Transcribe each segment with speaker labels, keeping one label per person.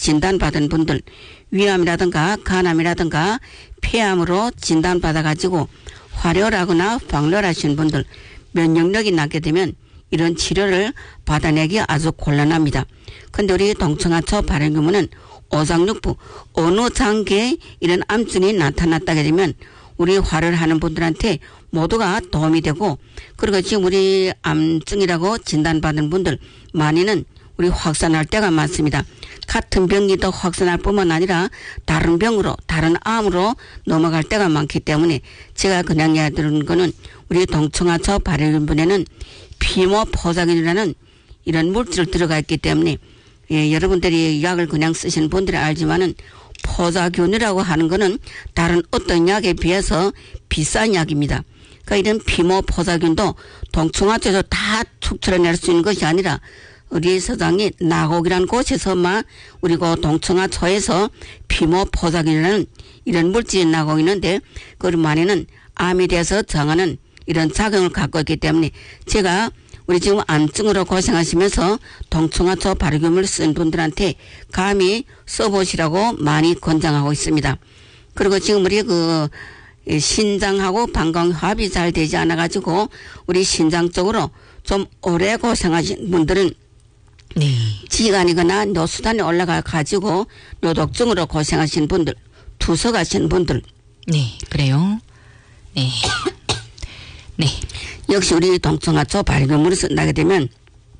Speaker 1: 진단받은 분들, 위암이라든가 간암이라든가 폐암으로 진단받아가지고 활혈하거나 방열하신 분들, 면역력이 낮게 되면 이런 치료를 받아내기 아주 곤란합니다. 근데 우리 동청하초 발현규문은 오장육부 어느 장기에 이런 암증이 나타났다게 되면 우리 활혈하는 분들한테 모두가 도움이 되고, 그리고 지금 우리 암증이라고 진단받은 분들 많이는 우리 확산할 때가 많습니다. 같은 병이 더 확산할 뿐만 아니라 다른 병으로, 다른 암으로 넘어갈 때가 많기 때문에 제가 그냥 이야기드리는 거는 우리 동청하초 발현균분에는 피모포사균이라는 이런 물질이 들어가 있기 때문에, 예, 여러분들이 약을 그냥 쓰시는 분들이 알지만은 포사균이라고 하는 거는 다른 어떤 약에 비해서 비싼 약입니다. 그러니까 이런 피모포사균도 동청하초에서 다 축출해낼 수 있는 것이 아니라 우리 서장이 나곡이라는 곳에서만 우리 그 동청하초에서 피모포사균이라는 이런 물질이 나고 있는데, 그 많이는 암에 대해서 정하는 이런 작용을 갖고 있기 때문에 제가 우리 지금 암증으로 고생하시면서 동청하초 발효균을 쓴 분들한테 감히 써보시라고 많이 권장하고 있습니다. 그리고 지금 우리 그 신장하고 방광합이 잘 되지 않아 가지고 우리 신장 쪽으로 좀 오래 고생하신 분들은
Speaker 2: 네.
Speaker 1: 지간이거나 뇨수단에 올라가 가지고 요독증으로 고생하신 분들, 투석하신 분들.
Speaker 2: 네, 그래요. 네. 네.
Speaker 1: 역시 우리 동청하초 발효물을 쓴다게 되면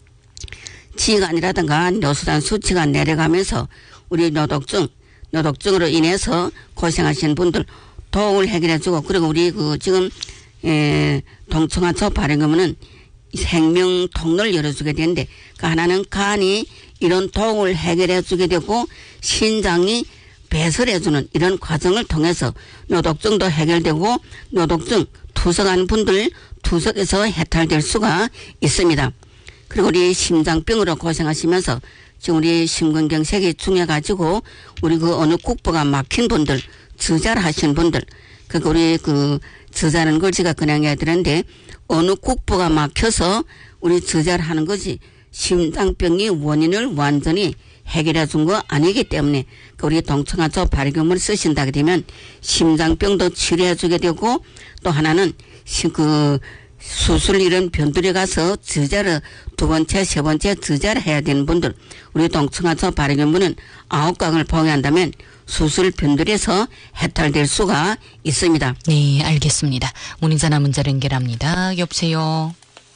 Speaker 1: 지간이라든가 뇨수단 수치가 내려가면서 우리 요독증으로 인해서 고생하시는 분들 도움을 해결해주고, 그리고 우리 그 지금 동청하초 발효물은 생명 통로를 열어주게 되는데, 그 하나는 간이 이런 독을 해결해주게 되고 신장이 배설해주는 이런 과정을 통해서 요독증도 해결되고 요독증 투석하는 분들 투석에서 해탈될 수가 있습니다. 그리고 우리 심장병으로 고생하시면서 지금 우리 심근경색이 중해가지고 우리 그 어느 국부가 막힌 분들, 저자를 하시는 분들, 그러니까 우리 그 저자는 걸 제가 그냥 해야 되는데 어느 국부가 막혀서 우리 저자를 하는 거지 심장병이 원인을 완전히 해결해 준 거 아니기 때문에 우리 동청하초 발효균을 쓰신다게 되면 심장병도 치료해 주게 되고, 또 하나는 그 수술 이런 변두리 가서 저자를 두 번째, 세 번째 저자를 해야 되는 분들, 우리 동청하초 발효균은 9강을 복용한다면 수술 변두리에서 해탈될 수가 있습니다.
Speaker 2: 네, 알겠습니다. 문의전화 문자로 연결합니다. 여보세요.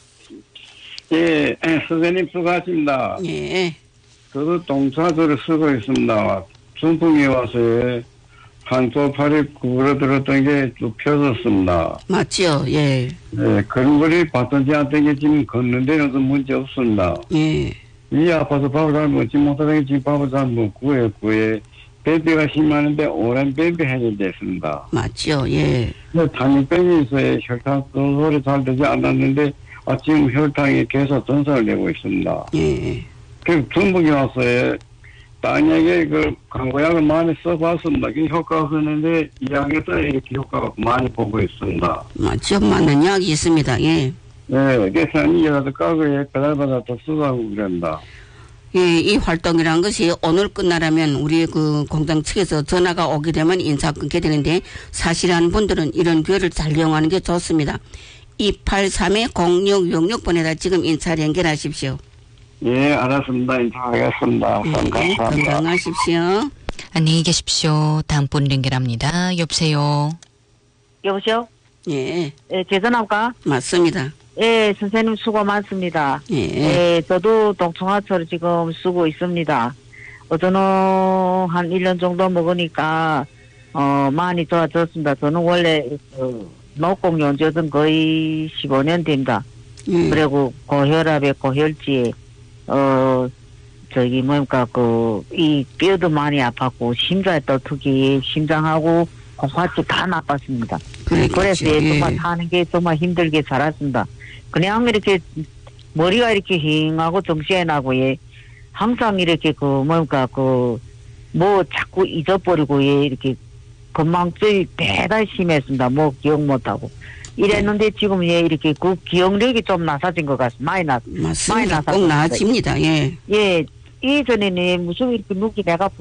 Speaker 3: 예, 선생님 수고하십니다.
Speaker 1: 예.
Speaker 3: 저도 동청하초를 쓰고 있습니다. 중풍이 와서 한쪽 팔이 구부러들었던 게 쭉 펴졌습니다.
Speaker 1: 맞죠? 예.
Speaker 3: 네, 걸음걸이 받든지 안 되겠지만 걷는 데는 문제 없습니다.
Speaker 1: 예.
Speaker 3: 이 아파서 밥을 잘 먹지 못하다니 지금 밥을 잘 먹고 구에 배비가 심하는데 오랜 배비 해결됐습니다.
Speaker 1: 맞죠? 예.
Speaker 3: 당뇨병이 있어요. 혈당 소리 잘 되지 않았는데 지금 혈당이 계속 전선을 내고 있습니다.
Speaker 1: 예.
Speaker 3: 그 중풍이 왔어요. 당약에 그 강고약을 많이 써봤습니다. 그 효과가 없는데 이약에서 이렇게 효과가 많이 보고 있습니다.
Speaker 1: 맞죠? 맞는 약이 있습니다. 예.
Speaker 3: 네, 그래서 이라도 까고에 배달받아 더 쓰라고 그런다.
Speaker 1: 예, 이 활동이란 것이 오늘 끝나라면 우리 그 공장 측에서 전화가 오게 되면 인사 끊게 되는데, 사실한 분들은 이런 기회를 잘 이용하는 게 좋습니다. 283-0666번에다 지금 인사를 연결하십시오.
Speaker 3: 예, 알았습니다. 인사하겠습니다.
Speaker 1: 예,
Speaker 3: 감사합니다.
Speaker 1: 건강하십시오.
Speaker 2: 안녕히 계십시오. 다음 분 연결합니다. 여보세요.
Speaker 4: 여보세요?
Speaker 1: 예,
Speaker 4: 예, 계산할까?
Speaker 1: 맞습니다.
Speaker 4: 예, 선생님 수고 많습니다.
Speaker 1: 예.
Speaker 4: 예, 저도 동청하초를 지금 쓰고 있습니다. 어제는 한 1년 정도 먹으니까, 많이 좋아졌습니다. 저는 원래, 녹공 연조든 거의 15년 됩니다. 그리고 고혈압에 고혈지에, 이 뼈도 많이 아팠고, 심장에 또 특히 심장하고 공파치 다 나빴습니다. 그래서 정말 사는 게 정말 힘들게 살았습니다. 그냥 이렇게 머리가 이렇게 힝하고 정신이 나고, 예. 항상 이렇게 자꾸 잊어버리고, 예. 이렇게 건망증이 대단히 심했습니다. 기억 못하고. 이랬는데 지금 예, 이렇게 그 기억력이 좀 나사진 것 같습니다. 많이
Speaker 1: 맞습니다. 꼭 나아집니다. 예.
Speaker 4: 예. 이전에는 무슨 이렇게 눈이 내가